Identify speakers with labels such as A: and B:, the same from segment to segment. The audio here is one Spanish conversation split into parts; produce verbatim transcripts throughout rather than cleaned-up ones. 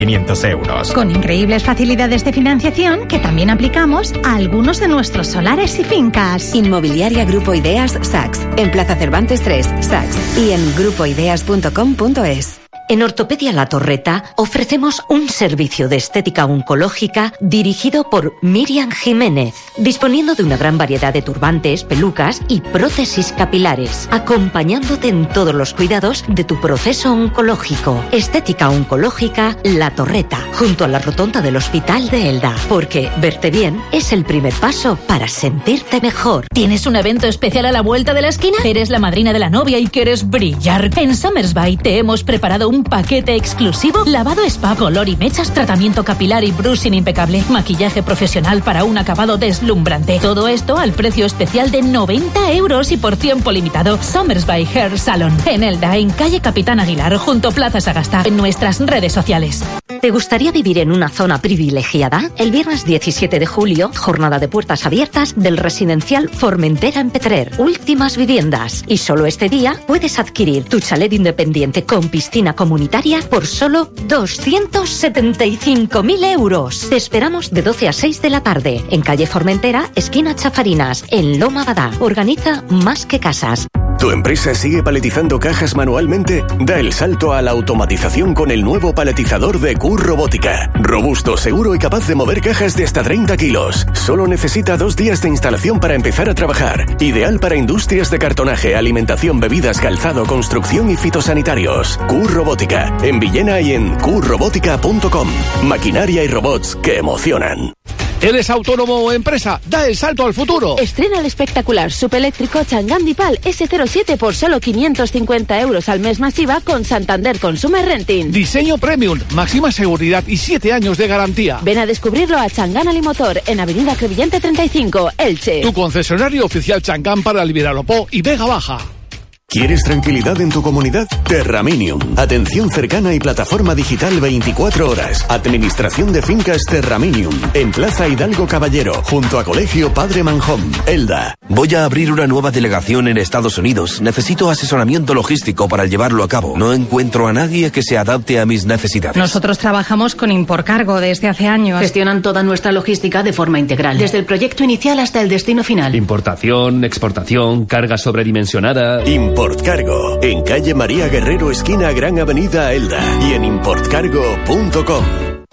A: quinientos euros.
B: Con increíbles facilidades de financiación que también aplicamos a algunos de nuestros solares y fincas.
C: Inmobiliaria Grupo Ideas Sachs, en Plaza Cervantes tres, Sachs, y en grupo ideas punto com punto es.
D: En Ortopedia La Torreta ofrecemos un servicio de estética oncológica dirigido por Miriam Jiménez, disponiendo de una gran variedad de turbantes, pelucas y prótesis capilares, acompañándote en todos los cuidados de tu proceso oncológico. Estética oncológica La Torreta, junto a la rotonda del Hospital de Elda, porque verte bien es el primer paso para sentirte mejor.
E: ¿Tienes un evento especial a la vuelta de la esquina? ¿Eres la madrina de la novia y quieres brillar? En Summersby te hemos preparado un paquete exclusivo: lavado spa, color y mechas, tratamiento capilar y brushing impecable, maquillaje profesional para un acabado deslumbrante. Todo esto al precio especial de noventa euros y por tiempo limitado. Summersby Hair Salon, en Elda, en calle Capitán Aguilar, junto a Plaza Sagasta, en nuestras redes sociales.
D: ¿Te gustaría vivir en una zona privilegiada? El viernes diecisiete de julio, jornada de puertas abiertas del residencial Formentera en Petrer. Últimas viviendas. Y solo este día puedes adquirir tu chalet independiente con piscina comunitaria por solo doscientos setenta y cinco mil euros. Te esperamos de doce a seis de la tarde en calle Formentera, esquina Chafarinas, en Loma Badá. Organiza Más que Casas.
F: ¿Tu empresa sigue paletizando cajas manualmente? Da el salto a la automatización con el nuevo paletizador de Q Robótica. Robusto, seguro y capaz de mover cajas de hasta treinta kilos. Solo necesita dos días de instalación para empezar a trabajar. Ideal para industrias de cartonaje, alimentación, bebidas, calzado, construcción y fitosanitarios. Q Robótica, en Villena y en q robótica punto com. Maquinaria y robots que emocionan.
G: ¿Eres autónomo o empresa? ¡Da el salto al futuro!
H: Estrena el espectacular subeléctrico Chang'an Dipal ese cero siete por solo quinientos cincuenta euros al mes masiva con Santander Consumer Renting.
G: Diseño premium, máxima seguridad y siete años de garantía.
H: Ven a descubrirlo a Chang'an Alimotor, en Avenida Crevillente treinta y cinco, Elche.
G: Tu concesionario oficial Chang'an para Liberalopó y Vega Baja.
F: ¿Quieres tranquilidad en tu comunidad? Terraminium. Atención cercana y plataforma digital veinticuatro horas. Administración de fincas Terraminium. En Plaza Hidalgo Caballero, junto a Colegio Padre Manjón, Elda.
I: Voy a abrir una nueva delegación en Estados Unidos. Necesito asesoramiento logístico para llevarlo a cabo. No encuentro a nadie que se adapte a mis necesidades.
J: Nosotros trabajamos con Imporcargo desde hace años.
K: Gestionan toda nuestra logística de forma integral, desde el proyecto inicial hasta el destino final.
L: Importación, exportación, carga sobredimensionada.
F: Importcargo, en calle María Guerrero, esquina Gran Avenida Elda, y en importcargo punto com.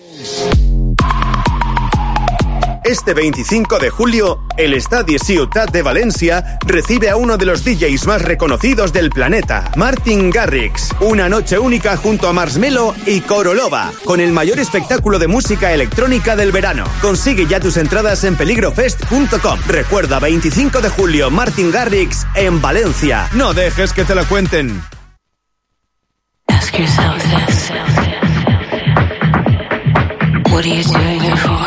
M: Este veinticinco de julio, el Estadio Ciutat de Valencia recibe a uno de los D Js más reconocidos del planeta, Martin Garrix. Una noche única junto a Marshmello y Korolova, con el mayor espectáculo de música electrónica del verano. Consigue ya tus entradas en peligrofest punto com. Recuerda, veinticinco de julio, Martin Garrix en Valencia. No dejes que te lo cuenten.
N: Ask yourself this. What are you doing it for?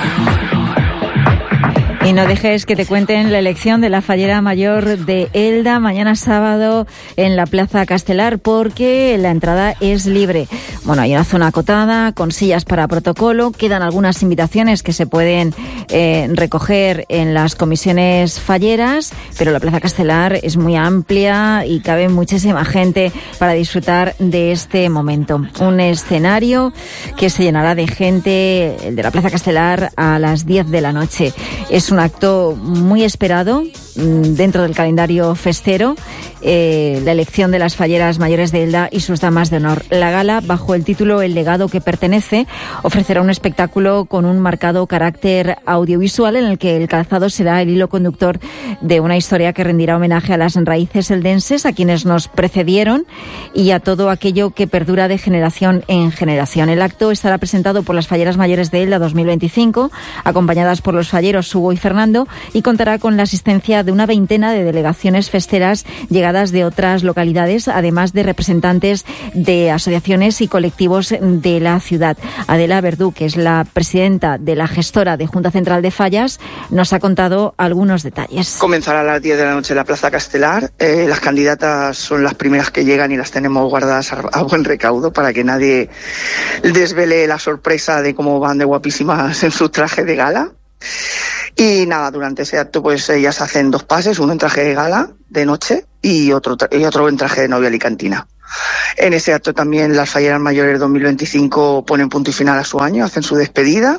O: Y no dejes que te cuenten la elección de la fallera mayor de Elda mañana sábado en la Plaza Castelar, porque la entrada es libre. Bueno, hay una zona acotada con sillas para protocolo. Quedan algunas invitaciones que se pueden eh, recoger en las comisiones falleras, pero la Plaza Castelar es muy amplia y cabe muchísima gente para disfrutar de este momento. Un escenario que se llenará de gente, el de la Plaza Castelar, a las diez de la noche. Es un acto muy esperado dentro del calendario festero, eh, la elección de las falleras mayores de Elda y sus damas de honor. La gala, bajo el título El legado que pertenece, ofrecerá un espectáculo con un marcado carácter audiovisual en el que el calzado será el hilo conductor de una historia que rendirá homenaje a las raíces eldenses, a quienes nos precedieron y a todo aquello que perdura de generación en generación. El acto estará presentado por las falleras mayores de Elda dos mil veinticinco, acompañadas por los falleros Hugo y Fernando, y contará con la asistencia de una veintena de delegaciones festeras llegadas de otras localidades, además de representantes de asociaciones y colectivos de la ciudad. Adela Verdú, que es la presidenta de la gestora de Junta Central de Fallas, nos ha contado algunos detalles.
P: Comenzará a las diez de la noche en la Plaza Castelar. Eh, las candidatas son las primeras que llegan y las tenemos guardadas a, a buen recaudo para que nadie desvele la sorpresa de cómo van de guapísimas en su traje de gala. Y nada, durante ese acto pues ellas hacen dos pases, uno en traje de gala de noche y otro, y otro en traje de novia alicantina. En ese acto también las falleras mayores dos mil veinticinco ponen punto y final a su año, hacen su despedida.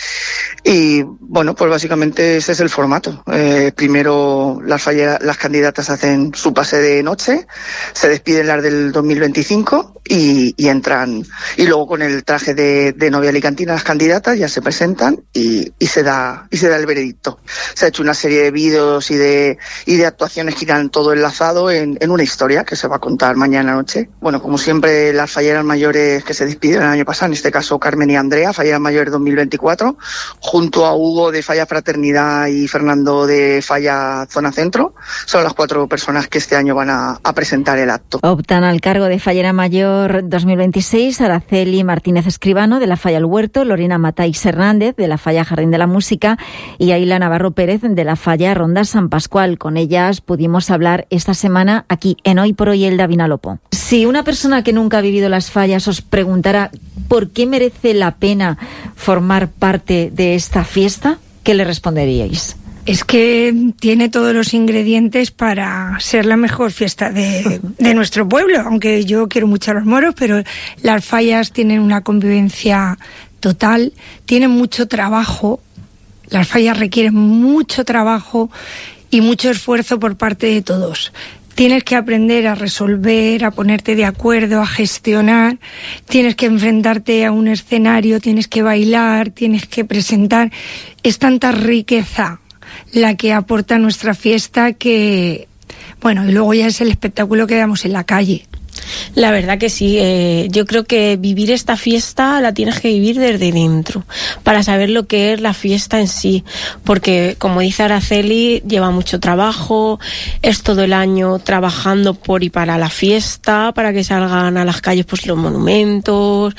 P: Y bueno, pues básicamente ese es el formato. Eh, primero las falleras, las candidatas hacen su pase de noche, se despiden las del dos mil veinticinco y, y entran, y luego con el traje de, de novia alicantina las candidatas ya se presentan y, y se da y se da el veredicto. Se ha hecho una serie de vídeos y de y de actuaciones que irán todo enlazado en, en una historia que se va a contar mañana noche. Bueno, como siempre, las falleras mayores que se despidieron el año pasado, en este caso Carmen y Andrea, falleras mayores dos mil veinticuatro, junto a Hugo de Falla Fraternidad y Fernando de Falla Zona Centro, son las cuatro personas que este año van a, a presentar el acto.
O: Optan al cargo de Fallera Mayor dos mil veintiséis Araceli Martínez Escribano de la Falla El Huerto, Lorena Matáis Hernández de la Falla Jardín de la Música y Aila Navarro Pérez de la Falla Ronda San Pascual. Con ellas pudimos hablar esta semana aquí en Hoy por Hoy Elda Vinalopó. Si una persona que nunca ha vivido las fallas os preguntara por qué merece la pena formar parte de esta fiesta, ¿qué le responderíais?
A: Es que tiene todos los ingredientes para ser la mejor fiesta de, de nuestro pueblo, aunque yo quiero mucho a los moros, pero las fallas tienen una convivencia total, tienen mucho trabajo, las fallas requieren mucho trabajo y mucho esfuerzo por parte de todos. Tienes que aprender a resolver, a ponerte de acuerdo, a gestionar, tienes que enfrentarte a un escenario, tienes que bailar, tienes que presentar. Es tanta riqueza la que aporta nuestra fiesta que, bueno, y luego ya es el espectáculo que damos en la calle.
Q: La verdad que sí, eh, yo creo que vivir esta fiesta la tienes que vivir desde dentro para saber lo que es la fiesta en sí, porque como dice Araceli, lleva mucho trabajo, es todo el año trabajando por y para la fiesta, para que salgan a las calles pues los monumentos,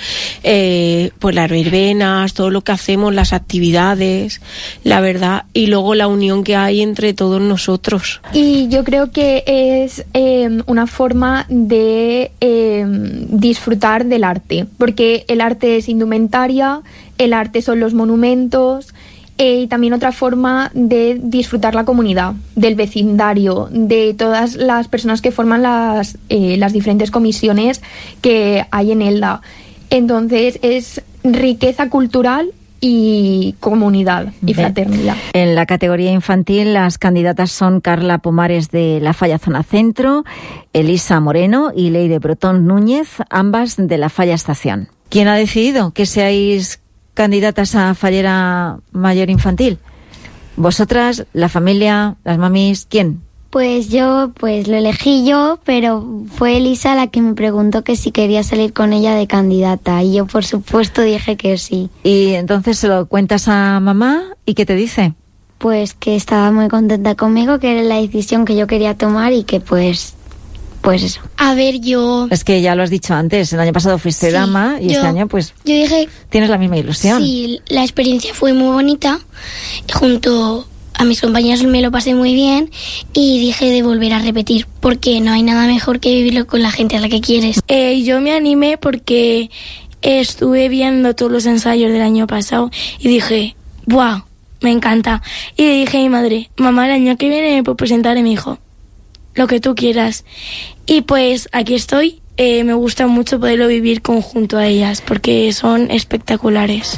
Q: eh, pues las verbenas, todo lo que hacemos, las actividades, la verdad, y luego la unión que hay entre todos nosotros.
R: Y yo creo que es eh, una forma de Eh, disfrutar del arte, porque el arte es indumentaria, el arte son los monumentos eh, y también otra forma de disfrutar la comunidad, del vecindario, de todas las personas que forman las, eh, las diferentes comisiones que hay en Elda. Entonces es riqueza cultural y comunidad y fraternidad.
O: En la categoría infantil las candidatas son Carla Pomares de la Falla Zona Centro, Elisa Moreno y Leire Brotón Núñez, ambas de la Falla Estación. ¿Quién ha decidido que seáis candidatas a Fallera Mayor Infantil? ¿Vosotras, la familia, las mamis, quién?
S: Pues yo, pues lo elegí yo, pero fue Elisa la que me preguntó que si quería salir con ella de candidata y yo por supuesto dije que sí.
O: Y entonces se lo cuentas a mamá y ¿qué te dice?
S: Pues que estaba muy contenta conmigo, que era la decisión que yo quería tomar y que pues, pues eso.
T: A ver, yo...
O: Es que ya lo has dicho antes, el año pasado fuiste sí, dama y yo, este año pues
T: yo dije,
O: tienes la misma ilusión.
T: Sí, la experiencia fue muy bonita, junto a mis compañeros me lo pasé muy bien y dije de volver a repetir, porque no hay nada mejor que vivirlo con la gente a la que quieres.
U: Eh, yo me animé porque estuve viendo todos los ensayos del año pasado y dije, ¡buah! Me encanta. Y le dije a mi madre, mamá, el año que viene me puedo presentar, y me dijo, lo que tú quieras. Y pues aquí estoy. Eh, me gusta mucho poderlo vivir conjunto a ellas porque son espectaculares.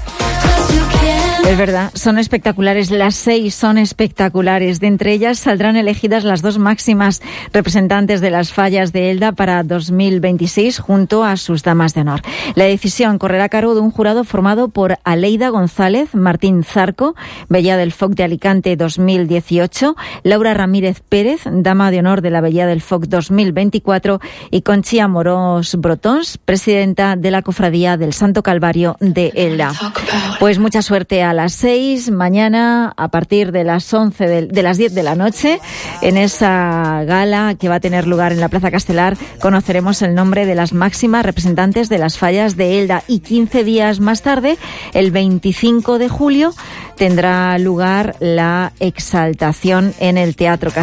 O: Es verdad, son espectaculares, las seis son espectaculares. De entre ellas saldrán elegidas las dos máximas representantes de las fallas de Elda para dos mil veintiséis junto a sus damas de honor. La decisión correrá a cargo de un jurado formado por Aleida González, Martín Zarco, Bella del Foc de Alicante dos mil dieciocho, Laura Ramírez Pérez, dama de honor de la Bella del Foc dos mil veinticuatro y Conchi Amorós Brotons, presidenta de la Cofradía del Santo Calvario de Elda. Pues mucha suerte a las seis, mañana a partir de las once de, de las diez de la noche, en esa gala que va a tener lugar en la Plaza Castelar, conoceremos el nombre de las máximas representantes de las fallas de Elda, y quince días más tarde, el veinticinco de julio, tendrá lugar la exaltación en el Teatro Castelar.